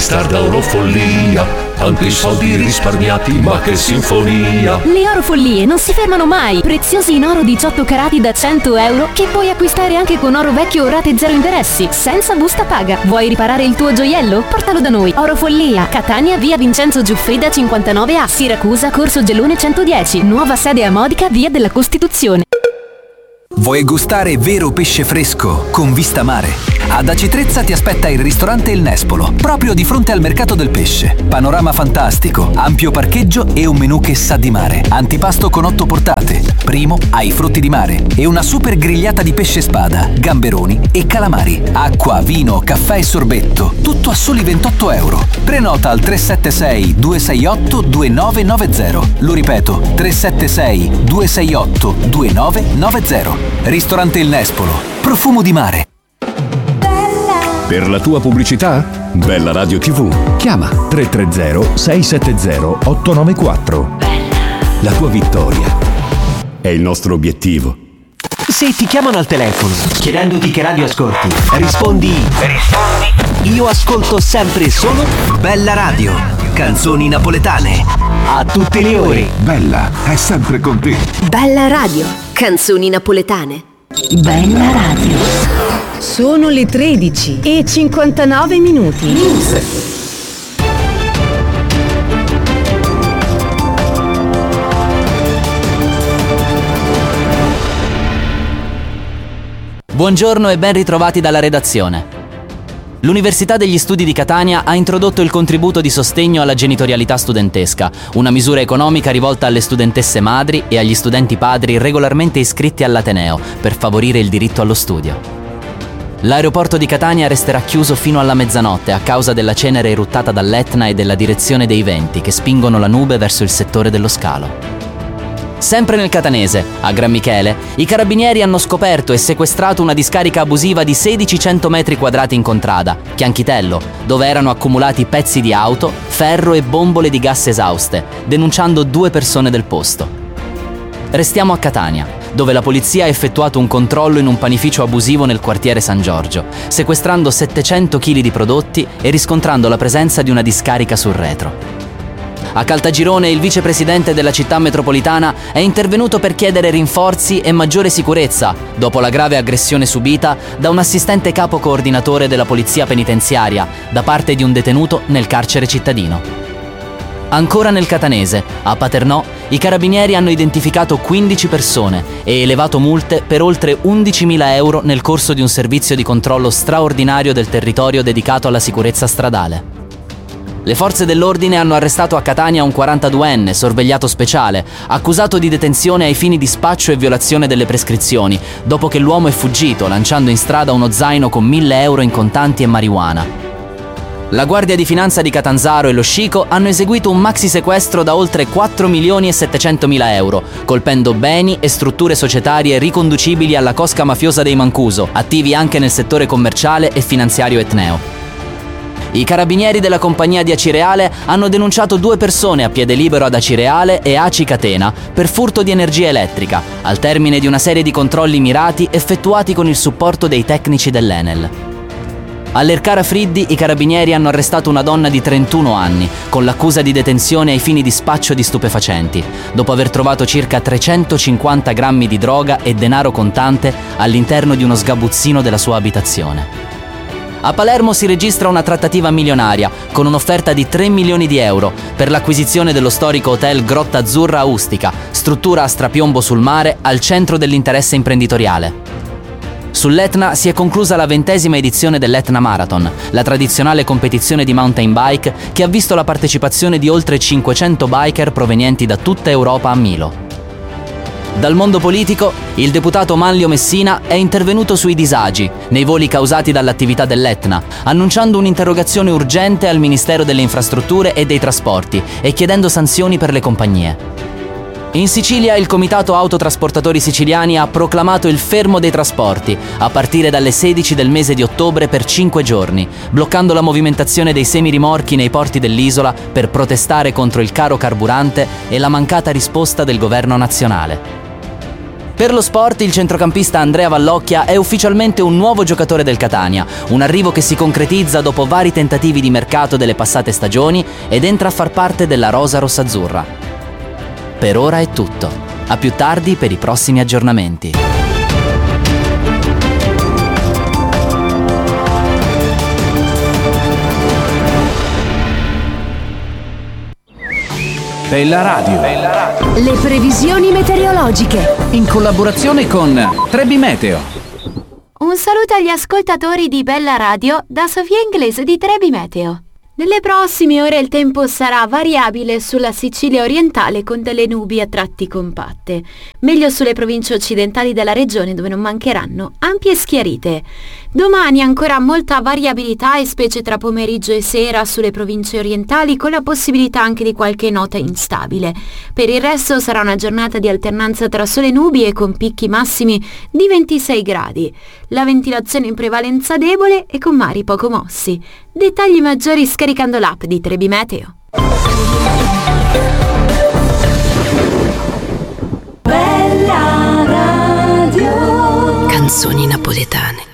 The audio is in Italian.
acquistar da Orofollia, tanti soldi risparmiati, ma che sinfonia! Le Orofollie non si fermano mai, preziosi in oro 18 carati da 100 euro che puoi acquistare anche con oro vecchio o rate zero interessi, senza busta paga. Vuoi riparare il tuo gioiello? Portalo da noi. Orofollia, Catania, via Vincenzo Giuffrida 59A, Siracusa, Corso Gellone 110, nuova sede a Modica, via della Costituzione. Vuoi gustare vero pesce fresco con vista mare? Ad Aci Trezza ti aspetta il ristorante Il Nespolo, proprio di fronte al mercato del pesce. Panorama fantastico, ampio parcheggio e un menù che sa di mare. Antipasto con 8 portate, primo ai frutti di mare e una super grigliata di pesce spada, gamberoni e calamari. Acqua, vino, caffè e sorbetto, tutto a soli 28 euro. Prenota al 376 268 2990. Lo ripeto, 376 268 2990. Ristorante Il Nespolo, profumo di mare. Per la tua pubblicità? Bella Radio TV. Chiama 330 670 894. La tua vittoria è il nostro obiettivo. Se ti chiamano al telefono chiedendoti che radio ascolti, rispondi io ascolto sempre solo Bella Radio, canzoni napoletane a tutte le ore. Bella è sempre con te. Bella Radio, canzoni napoletane. Bella Radio. Sono le 13:59. Buongiorno e ben ritrovati dalla redazione. L'Università degli Studi di Catania ha introdotto il contributo di sostegno alla genitorialità studentesca, una misura economica rivolta alle studentesse madri e agli studenti padri regolarmente iscritti all'Ateneo per favorire il diritto allo studio. L'aeroporto di Catania resterà chiuso fino alla mezzanotte a causa della cenere eruttata dall'Etna e della direzione dei venti che spingono la nube verso il settore dello scalo. Sempre nel catanese, a Gran Michele, i carabinieri hanno scoperto e sequestrato una discarica abusiva di 1600 metri quadrati in contrada, Chianchitello, dove erano accumulati pezzi di auto, ferro e bombole di gas esauste, denunciando 2 persone del posto. Restiamo a Catania, dove la polizia ha effettuato un controllo in un panificio abusivo nel quartiere San Giorgio, sequestrando 700 kg di prodotti e riscontrando la presenza di una discarica sul retro. A Caltagirone il vicepresidente della città metropolitana è intervenuto per chiedere rinforzi e maggiore sicurezza dopo la grave aggressione subita da un assistente capo coordinatore della polizia penitenziaria da parte di un detenuto nel carcere cittadino. Ancora nel catanese, a Paternò, i carabinieri hanno identificato 15 persone e elevato multe per oltre 11.000 euro nel corso di un servizio di controllo straordinario del territorio dedicato alla sicurezza stradale. Le forze dell'ordine hanno arrestato a Catania un 42enne, sorvegliato speciale, accusato di detenzione ai fini di spaccio e violazione delle prescrizioni, dopo che l'uomo è fuggito, lanciando in strada uno zaino con 1.000 euro in contanti e marijuana. La Guardia di Finanza di Catanzaro e lo Scico hanno eseguito un maxi sequestro da oltre 4.700.000 euro, colpendo beni e strutture societarie riconducibili alla cosca mafiosa dei Mancuso, attivi anche nel settore commerciale e finanziario etneo. I carabinieri della compagnia di Acireale hanno denunciato 2 persone a piede libero ad Acireale e Aci Catena per furto di energia elettrica, al termine di una serie di controlli mirati effettuati con il supporto dei tecnici dell'Enel. All'Ercara Friddi i carabinieri hanno arrestato una donna di 31 anni con l'accusa di detenzione ai fini di spaccio di stupefacenti, dopo aver trovato circa 350 grammi di droga e denaro contante all'interno di uno sgabuzzino della sua abitazione. A Palermo si registra una trattativa milionaria con un'offerta di 3 milioni di euro per l'acquisizione dello storico hotel Grotta Azzurra a Ustica, struttura a strapiombo sul mare al centro dell'interesse imprenditoriale. Sull'Etna si è conclusa la 20ª edizione dell'Etna Marathon, la tradizionale competizione di mountain bike che ha visto la partecipazione di oltre 500 biker provenienti da tutta Europa a Milo. Dal mondo politico, il deputato Manlio Messina è intervenuto sui disagi nei voli causati dall'attività dell'Etna, annunciando un'interrogazione urgente al Ministero delle Infrastrutture e dei Trasporti e chiedendo sanzioni per le compagnie. In Sicilia il Comitato Autotrasportatori Siciliani ha proclamato il fermo dei trasporti a partire dalle 16 del mese di ottobre per 5 giorni, bloccando la movimentazione dei semirimorchi nei porti dell'isola per protestare contro il caro carburante e la mancata risposta del governo nazionale. Per lo sport, il centrocampista Andrea Vallocchia è ufficialmente un nuovo giocatore del Catania, un arrivo che si concretizza dopo vari tentativi di mercato delle passate stagioni ed entra a far parte della rosa rossazzurra. Per ora è tutto. A più tardi per i prossimi aggiornamenti. Bella Radio. Le previsioni meteorologiche. In collaborazione con Trebi Meteo. Un saluto agli ascoltatori di Bella Radio da Sofia Inglese di Trebi Meteo. Nelle prossime ore il tempo sarà variabile sulla Sicilia orientale con delle nubi a tratti compatte. Meglio sulle province occidentali della regione dove non mancheranno ampie schiarite. Domani ancora molta variabilità e specie tra pomeriggio e sera sulle province orientali con la possibilità anche di qualche nota instabile. Per il resto sarà una giornata di alternanza tra sole e nubi e con picchi massimi di 26 gradi. La ventilazione in prevalenza debole e con mari poco mossi. Dettagli maggiori scaricando l'app di Trebi Meteo. Bella Radio. Canzoni napoletane.